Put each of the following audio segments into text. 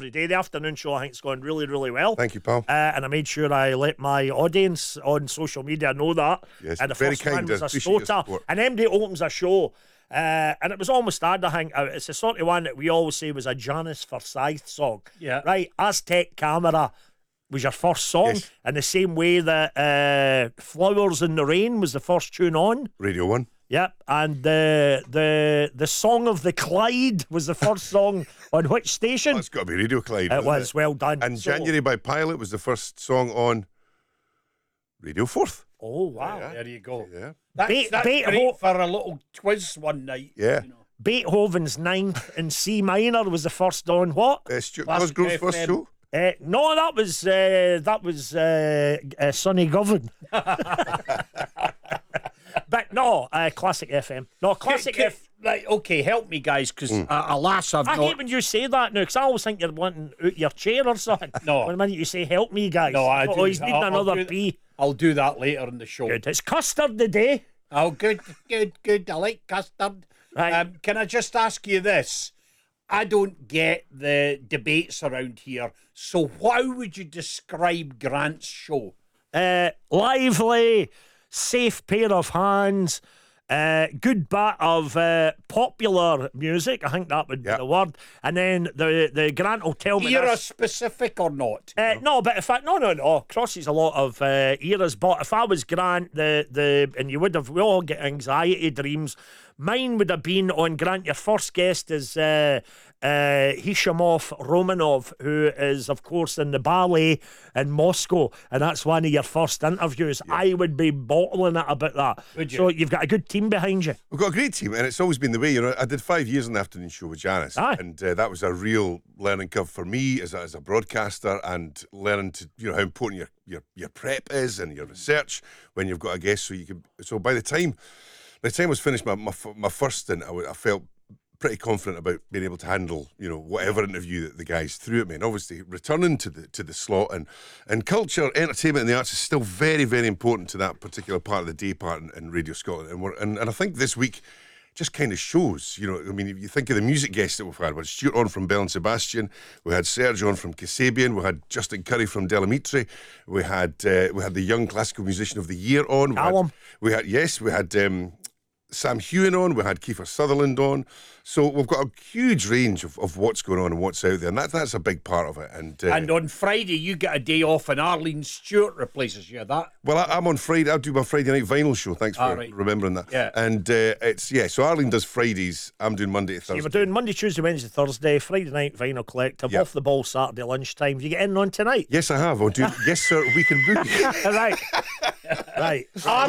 every day. The afternoon show, I think, is going really, really well. Thank you, pal. And I made sure I let my audience on social media know that. Yes, and the very first one kind. was I a appreciate your Stota. support. And MD opens a show. And it was almost sad, I think. It's the sort of one that we always say was a Janice Forsyth song. Yeah. Right, Aztec Camera was your first song, Yes. in the same way that Flowers in the Rain was the first tune on. Radio 1. Yep, and the Song of the Clyde was the first song on which station? Oh, it's got to be Radio Clyde. It was, well done. And So- January by Pilot was the first song on Radio 4th. Oh, wow. There you go. Yeah. That's Beethoven- great for a little quiz one night. Yeah. You know. Beethoven's Ninth in C minor was the first on what? Stuart Classic Cosgrove's first FM. show. No, that was Sonny Govan. But no, Classic FM. No, Classic F. Right, okay, help me, guys, because alas, I've I not. hate when you say that now, because I always think you're wanting out your chair or something. No. When a minute you say, help me, guys. No, I do. Oh, he's needing I'll another do- pee. I'll do that later in the show. Good. It's custard today. Oh, good. I like custard. Right. Can I just ask you this? I don't get the debates around here. So, how would you describe Grant's show? Lively, safe pair of hands, good bit of popular music. I think that would be Yeah. the word. And then the Grant will tell me Era this. specific or not? No, but if I crosses a lot of eras. But if I was Grant, and we all get anxiety dreams. Mine would have been on Grant. Your first guest is Hishimov Romanov, who is, of course, in the ballet in Moscow, and that's one of your first interviews. I would be bottling it about that. Would you? So you've got a good team behind you. We've got a great team, and it's always been the way. You know, I did 5 years on the afternoon show with Janice, Aye. and that was a real learning curve for me as a broadcaster, and learning to how important your prep is and your research when you've got a guest. So by the time I was finished my first stint, I felt pretty confident about being able to handle whatever interview that the guys threw at me. And obviously returning to the slot and culture, entertainment and the arts is still very, very important to that particular part of the day part in Radio Scotland. And I think this week just kind of shows, I mean, if you think of the music guests that we've had, we had Stuart on from Bell and Sebastian, we had Serge on from Kasabian, we had Justin Curry from Delamitri, we had the Young Classical Musician of the Year on. Callum. We had Sam Hewen on, we had Kiefer Sutherland on. So we've got a huge range of what's going on and what's out there, and that's a big part of it. And on Friday, you get a day off, and Arlene Stewart replaces you. Well, I'm on Friday. I'll do my Friday night vinyl show. Thanks for right. remembering that. Yeah. And so Arlene does Fridays. I'm doing Monday to Thursday. You were doing Monday, Tuesday, Wednesday, Thursday, Friday night vinyl collective, Yep. off the ball Saturday lunchtime. You get in on tonight? Yes, I have. I'll do. Yes, sir. We can book you. Right. Right.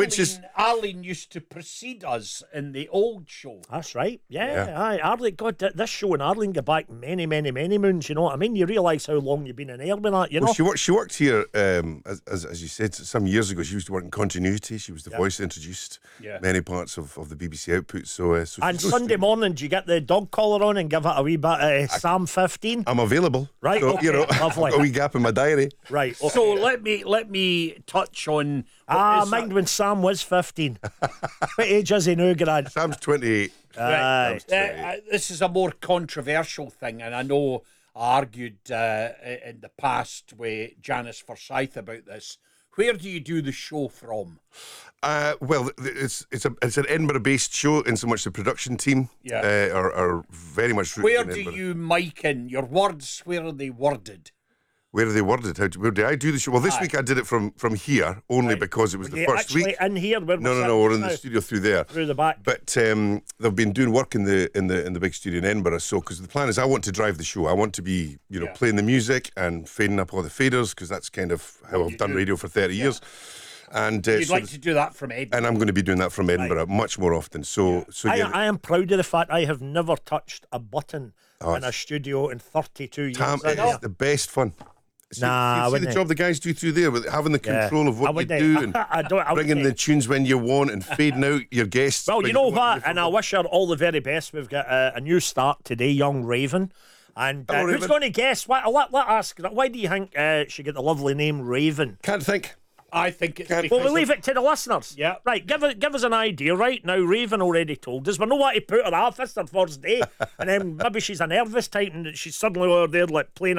Arlene used to precede us in the old show. That's right. Yeah. Yeah. Aye. Arlene, God, this show and Arlene go back many, many, many moons. You know what I mean? You realise how long you've been in air with that, you know? Well, she worked here, as you said, some years ago. She used to work in continuity. She was the voice that introduced many parts of the BBC output. So and she's no Sunday stranger. morning, do you get the dog collar on and give it a wee bit of Sam 15? I'm available. Right, So, okay, lovely. I've got a wee gap in my diary. Right. Okay. So let me touch on. Mind when Sam was 15. What age is he now, Grant? Sam's 28. Aye. This is a more controversial thing, and I know I argued in the past with Janice Forsyth about this. Where do you do the show from? Well, it's an Edinburgh-based show, in so much the production team are very much rooted Where in do Edinburgh. you mic in your words? Where are they worded? Where are they worded? Where did I do the show? Well, this week I did it from here, only because it was the You first actually week. in here? Where No, we're we're in the sitting studio through there. Through the back. But they've been doing work in the big studio in Edinburgh. So, because the plan is, I want to drive the show. I want to be, playing the music and fading up all the faders, because that's kind of how I've done radio for 30 years. And You'd like to do that from Edinburgh. and I'm going to be doing that from Edinburgh much more often. So I am proud of the fact I have never touched a button in a studio in 32 years. Tam, it is the best fun. Nah, I you see the wouldn't. job the guys do through there with having the control of I what you wouldn't. do and I bringing wouldn't. the tunes when you want and fading out your guests. Well, when you know want what? different And I wish her all the very best. We've got a new start today, young Raven. And Hello, who's Raven. going to guess? Let ask. Why do you think she got the lovely name Raven? Can't think. I think it's Well, because Well, we'll leave it to the listeners. Yeah. Right, give us an idea. Right now, Raven already told us. We know what to put her off. It's her first day. And then maybe she's a nervous type and she's suddenly over there like playing